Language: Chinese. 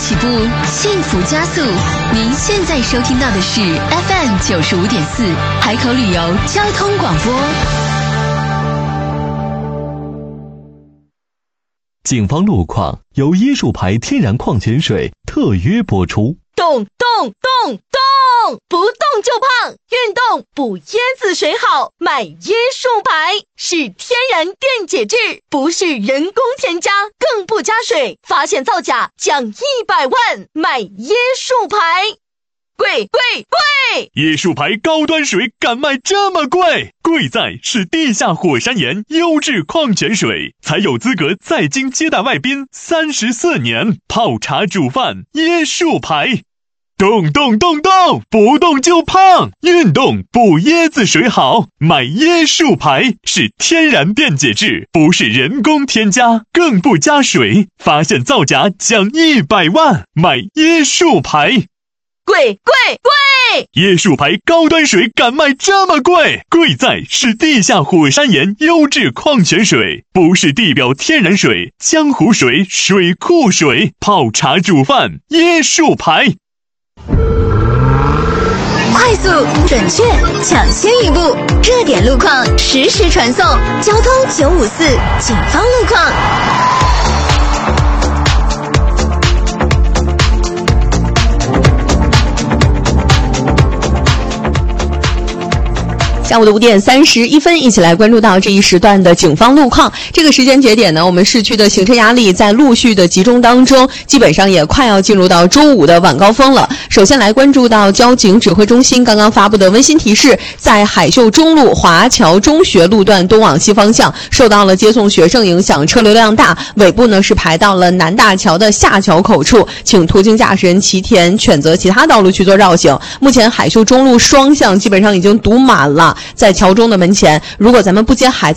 起步，幸福加速。您现在收听到的是 FM 95.4海口旅游交通广播。 警方路况由椰树牌天然矿泉水特约播出。 动，不动就胖，运动补椰子水好，买椰树牌是天然电解质，不是人工添加，更不加水，发现造假奖100万，买椰树牌。贵！ 椰树牌高端水敢卖这么贵？贵在是地下火山岩优质矿泉水，才有资格在京接待外宾34年，泡茶煮饭椰树牌。动，不动就胖，运动补椰子水好，买椰树牌是天然电解质，不是人工添加，更不加水，发现造假奖100万，买椰树牌。 贵！ 椰树牌高端水敢卖这么贵？贵在是地下火山岩优质矿泉水，不是地表天然水、江湖水、水库水，泡茶煮饭椰树牌。 快速、准确、抢先一步，热点路况实时传送，交通954警方路况。 下午的5点31分，一起来关注到这一时段的警方路况。这个时间节点呢，我们市区的行车压力在陆续的集中当中，基本上也快要进入到周五的晚高峰了。首先来关注到交警指挥中心刚刚发布的温馨提示，在海秀中路华侨中学路段东往西方向受到了接送学生影响，车流量大，尾部呢是排到了南大桥的下桥口处，请途经驾驶人提前选择其他道路去做绕行。目前海秀中路双向基本上已经堵满了，在桥中的门前，如果咱们不接孩子